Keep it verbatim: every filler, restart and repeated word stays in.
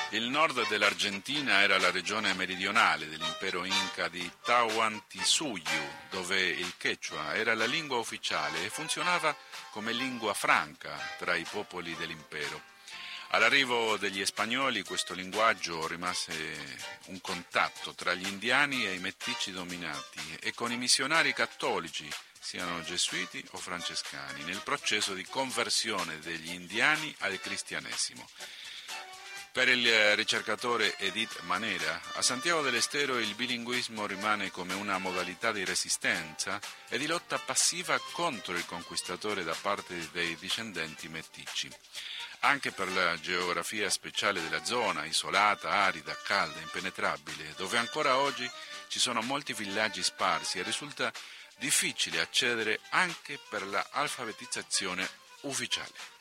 Il nord dell'Argentina era la regione meridionale dell'impero Inca di Tahuantinsuyo, dove il Quechua era la lingua ufficiale e funzionava come lingua franca tra i popoli dell'impero. All'arrivo degli spagnoli questo linguaggio rimase un contatto tra gli indiani e i mestizi dominati e con i missionari cattolici, siano gesuiti o francescani, nel processo di conversione degli indiani al cristianesimo. Per il ricercatore Edith Manera, a Santiago del Estero il bilinguismo rimane come una modalità di resistenza e di lotta passiva contro il conquistatore da parte dei discendenti mestizi. Anche per la geografia speciale della zona, isolata, arida, calda, impenetrabile, dove ancora oggi ci sono molti villaggi sparsi e risulta difficile accedere anche per la alfabetizzazione ufficiale.